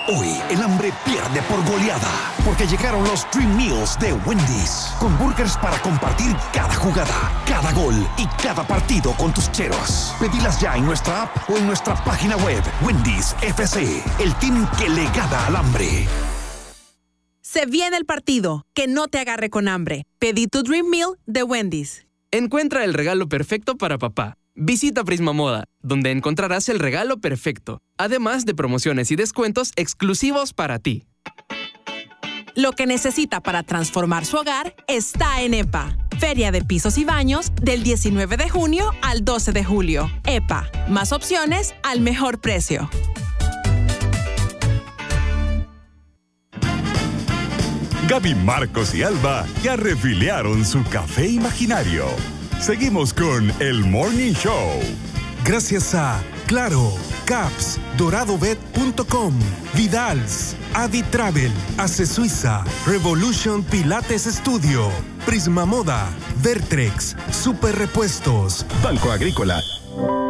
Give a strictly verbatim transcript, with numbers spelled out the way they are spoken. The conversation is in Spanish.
Hoy el hambre pierde por goleada, porque llegaron los Dream Meals de Wendy's, con burgers para compartir cada jugada, cada gol y cada partido con tus cheros. Pedilas ya en nuestra app o en nuestra página web. Wendy's F C, el team que le gana al hambre. Se viene el partido, que no te agarre con hambre. Pedí tu Dream Meal de Wendy's. Encuentra el regalo perfecto para papá. Visita Prisma Moda, donde encontrarás el regalo perfecto, además de promociones y descuentos exclusivos para ti. Lo que necesita para transformar su hogar está en E P A. Feria de Pisos y Baños del diecinueve de junio al doce de julio. E P A. Más opciones al mejor precio. Gaby, Marcos y Alba ya refiliaron su café imaginario. Seguimos con el Morning Show. Gracias a Claro, Caps, doradobet punto com, Vidals, Adi Travel, Ace Suiza, Revolution Pilates Studio, Prisma Moda, Vertrex, Super Repuestos, Banco Agrícola.